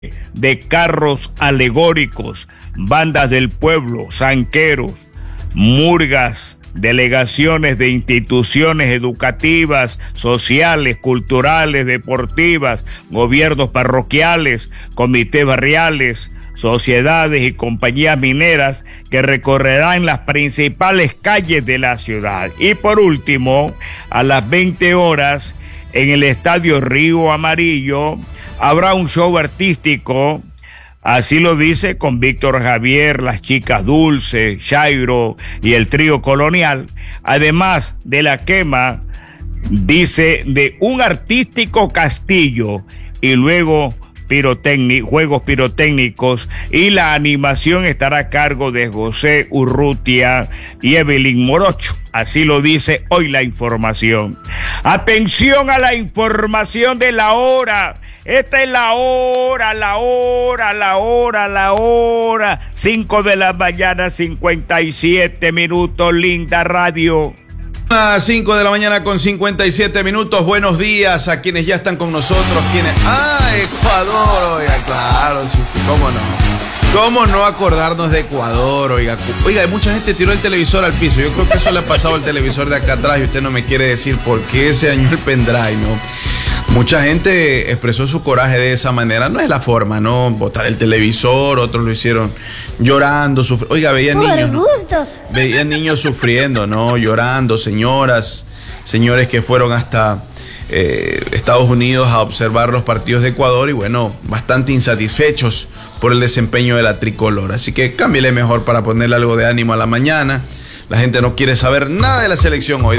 de carros alegóricos, bandas del pueblo, zanqueros, murgas, delegaciones de instituciones educativas, sociales, culturales, deportivas, gobiernos parroquiales, comités barriales, sociedades y compañías mineras que recorrerán las principales calles de la ciudad. Y por último, a las 20 horas, en el Estadio Río Amarillo, habrá un show artístico, así lo dice, con Víctor Javier, las Chicas Dulce, Chairo y el Trío Colonial, además de la quema, dice, de un artístico castillo y luego juegos pirotécnicos, y la animación estará a cargo de José Urrutia y Evelyn Morocho. Así lo dice hoy la información. Atención a la información de la hora. Esta es la hora. 5 de la mañana, 57 minutos, linda radio. A 5 de la mañana con 57 minutos. Buenos días a quienes ya están con nosotros. Ecuador, oiga, claro, sí, cómo no. ¿Cómo no acordarnos de Ecuador, oiga? Oiga, mucha gente tiró el televisor al piso. Yo creo que eso le ha pasado al televisor de acá atrás y usted no me quiere decir por qué se dañó el pendrive, ¿no? Mucha gente expresó su coraje de esa manera. No es la forma, ¿no? Botar el televisor, otros lo hicieron llorando, sufriendo. Oiga, veían niños, ¿no? Veían niños sufriendo, ¿no? Llorando, señores que fueron hasta Estados Unidos a observar los partidos de Ecuador y bueno, bastante insatisfechos por el desempeño de la tricolor. Así que cámbiale mejor para ponerle algo de ánimo a la mañana. La gente no quiere saber nada de la selección hoy.